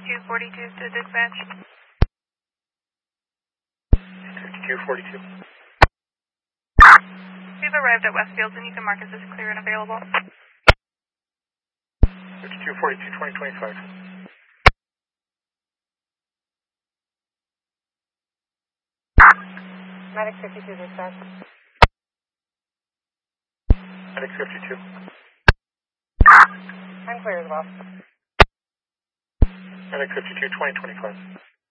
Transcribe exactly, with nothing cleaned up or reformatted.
fifty-two forty-two to dispatch. fifty-two forty-two. We've arrived at Westfields and you can mark us as clear and available. fifty-two forty-two twenty twenty-five. Medic fifty-two dispatch. Medic fifty-two. I'm clear as well. Medic fifty-two twenty twenty-five.